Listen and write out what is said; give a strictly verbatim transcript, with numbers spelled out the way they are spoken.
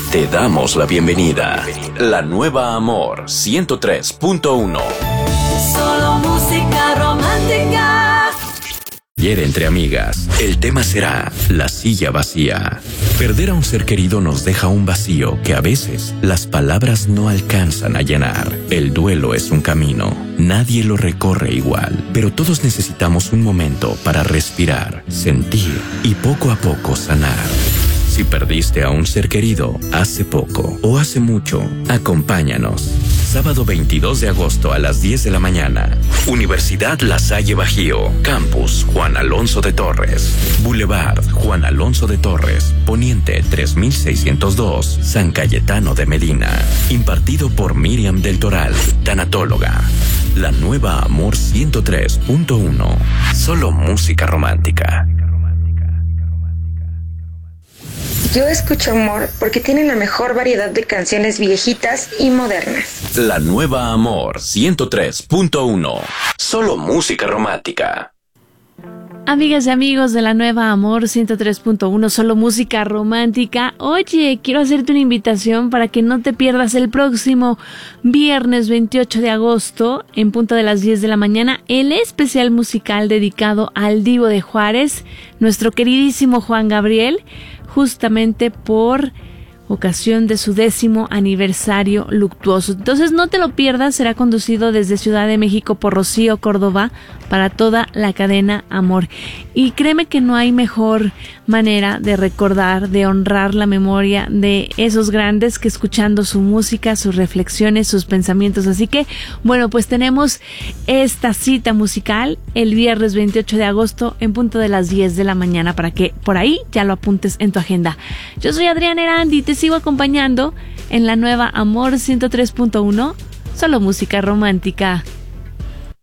Te damos la bienvenida. La nueva Amor ciento tres punto uno. Solo música romántica. Ayer entre amigas, el tema será la silla vacía. Perder a un ser querido nos deja un vacío que a veces las palabras no alcanzan a llenar. El duelo es un camino, nadie lo recorre igual, pero todos necesitamos un momento para respirar, sentir y poco a poco sanar. Si perdiste a un ser querido hace poco o hace mucho, acompáñanos. Sábado veintidós de agosto a las diez de la mañana. Universidad La Salle Bajío. Campus Juan Alonso de Torres. Boulevard Juan Alonso de Torres. Poniente tres mil seiscientos dos. San Cayetano de Medina. Impartido por Miriam del Toral, tanatóloga. La nueva Amor ciento tres punto uno. Solo música romántica. Yo escucho Amor porque tiene la mejor variedad de canciones viejitas y modernas. La nueva Amor ciento tres punto uno. Solo música romántica. Amigas y amigos de la nueva Amor ciento tres punto uno, solo música romántica. Oye, quiero hacerte una invitación para que no te pierdas el próximo viernes veintiocho de agosto, en punto de las diez de la mañana, el especial musical dedicado al Divo de Juárez, nuestro queridísimo Juan Gabriel, justamente por ocasión de su décimo aniversario luctuoso. Entonces no te lo pierdas, será conducido desde Ciudad de México por Rocío Córdoba para toda la cadena Amor. Y créeme que no hay mejor manera de recordar, de honrar la memoria de esos grandes que escuchando su música, sus reflexiones, sus pensamientos. Así que, bueno, pues tenemos esta cita musical el viernes veintiocho de agosto en punto de las diez de la mañana para que por ahí ya lo apuntes en tu agenda. Yo soy Adriana Erandi y te sigo acompañando en la nueva Amor ciento tres punto uno, solo música romántica.